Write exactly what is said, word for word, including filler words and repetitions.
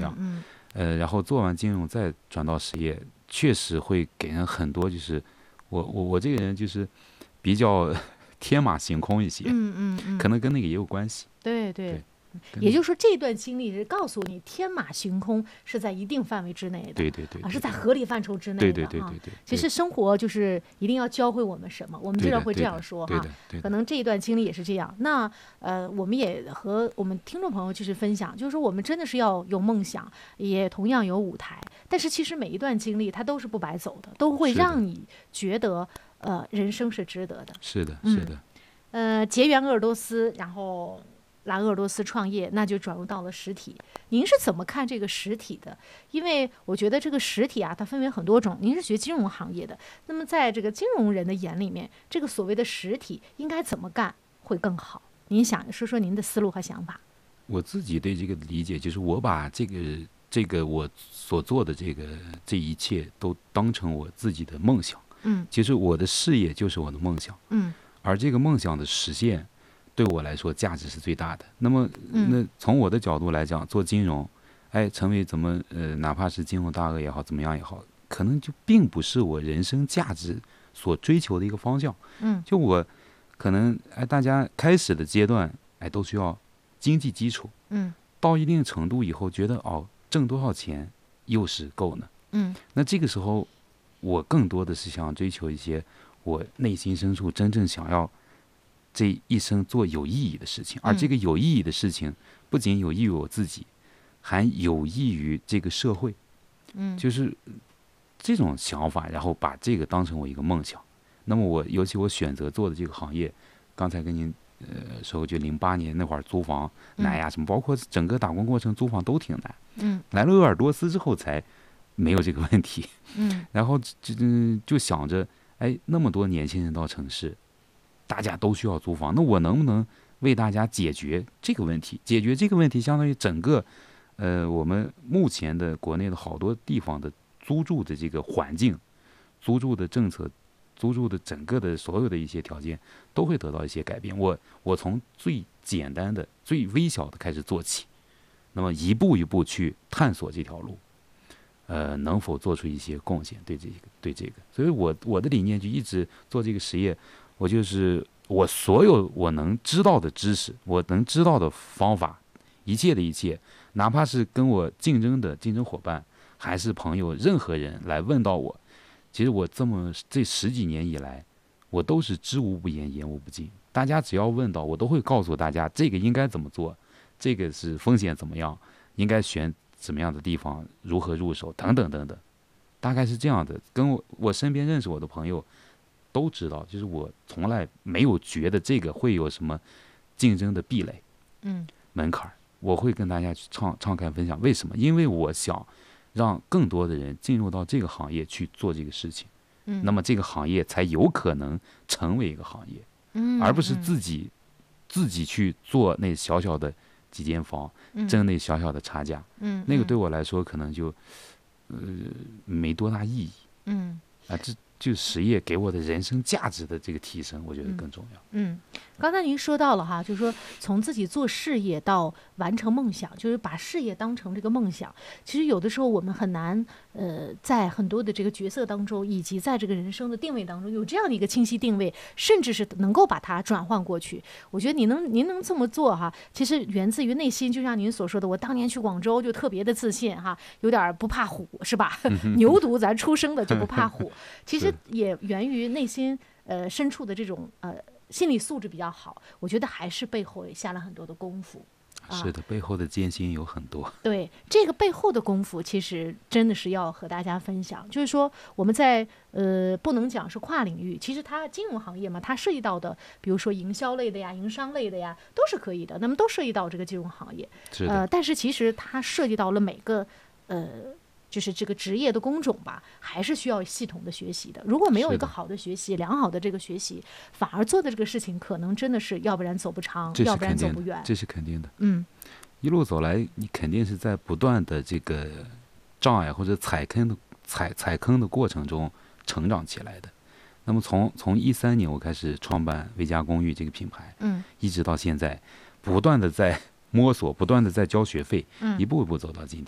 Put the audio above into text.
样。 嗯呃，然后做完金融再转到实业，确实会给人很多，就是我我我这个人就是比较天马行空一些， 嗯嗯嗯， 可能跟那个也有关系。 对对。 对跟也就是说，这段经历是告诉你，天马行空是在一定范围之内的， 对对对对啊，是在合理范畴之内对的哈。 对对对对。 其实生活就是一定要教会我们什么，我们经常会这样说哈。可能这一段经历也是这样。那呃，我们也和我们听众朋友就是分享，就是说我们真的是要有梦想，也同样有舞台。但是其实每一段经历它都是不白走的，都会让你觉得呃人生是值得的。 是的，是的。 嗯、呃，结缘鄂尔多斯，然后来鄂尔多斯创业，那就转入到了实体。您是怎么看这个实体的？因为我觉得这个实体啊，它分为很多种。您是学金融行业的，那么在这个金融人的眼里面，这个所谓的实体应该怎么干会更好？您想说说您的思路和想法。 我自己对这个理解就是，我把这个这个我所做的这个这一切都当成我自己的梦想。 嗯， 其实我的事业就是我的梦想。 嗯， 而这个梦想的实现，对我来说价值是最大的。那么，那从我的角度来讲，做金融，哎，成为怎么呃，哪怕是金融大鳄也好，怎么样也好，可能就并不是我人生价值所追求的一个方向。 嗯， 就我可能哎，大家开始的阶段哎，都需要经济基础。 嗯， 到一定程度以后，觉得哦，挣多少钱又是够呢？ 嗯， 那这个时候，我更多的是想追求一些我内心深处真正想要这一生做有意义的事情，而这个有意义的事情不仅有益于我自己，还有益于这个社会。 嗯， 就是这种想法，然后把这个当成我一个梦想。那么我尤其我选择做的这个行业，刚才跟您呃说，就零八年那会儿租房难呀什么，包括整个打工过程租房都挺难。 嗯， 来了鄂尔多斯之后才没有这个问题。 嗯， 然后就就想着，哎，那么多年轻人到城市，大家都需要租房，那我能不能为大家解决这个问题？解决这个问题，相当于整个呃我们目前的国内的好多地方的租住的这个环境、租住的政策、租住的整个的所有的一些条件都会得到一些改变。我我从最简单的、最微小的开始做起，那么一步一步去探索这条路。呃，能否做出一些贡献？对这个，对这个，所以我我的理念就一直做这个实业，我就是我所有我能知道的知识，我能知道的方法，一切的一切，哪怕是跟我竞争的竞争伙伴，还是朋友，任何人来问到我，其实我这么这十几年以来，我都是知无不言，言无不尽。大家只要问到，我都会告诉大家这个应该怎么做，这个是风险怎么样，应该选什么样的地方，如何入手，等等等等，大概是这样的。跟我我身边认识我的朋友都知道，就是我从来没有觉得这个会有什么竞争的壁垒， 嗯， 门槛。我会跟大家去畅畅开分享，为什么？因为我想让更多的人进入到这个行业去做这个事情， 嗯， 那么这个行业才有可能成为一个行业， 嗯， 而不是自己自己去做那小小的几间房， 嗯， 挣那小小的差价， 嗯， 那个对我来说可能就呃没多大意义， 嗯， 啊，这就实业给我的人生价值的这个提升，我觉得更重要。 嗯，刚才您说到了哈，就是说从自己做事业到完成梦想，就是把事业当成这个梦想。其实有的时候我们很难，呃，在很多的这个角色当中，以及在这个人生的定位当中，有这样的一个清晰定位，甚至是能够把它转换过去。我觉得你能，您能这么做哈，其实源自于内心，就像您所说的，我当年去广州就特别的自信哈，有点不怕虎，是吧？牛犊咱出生的就不怕虎，其实也源于内心呃深处的这种呃。心理素质比较好，我觉得还是背后也下了很多的功夫。 是的，背后的艰辛有很多。 对，这个背后的功夫，其实真的是要和大家分享。就是说，我们在呃，不能讲是跨领域，其实它金融行业嘛，它涉及到的，比如说营销类的呀、营商类的呀，都是可以的。那么都涉及到这个金融行业。 是的。 呃，但是其实它涉及到了每个呃。就是这个职业的工种吧，还是需要系统的学习的。如果没有一个好的学习，良好的这个学习，反而做的这个事情可能真的是要不然走不长，要不然走不远。 这是肯定的。 嗯， 一路走来，你肯定是在不断的这个障碍或者踩坑的踩踩坑的过程中成长起来的。那么从从一三年我开始创办维嘉公寓这个品牌， 嗯， 一直到现在，不断的在摸索，不断的在交学费， 嗯， 一步一步走到今天。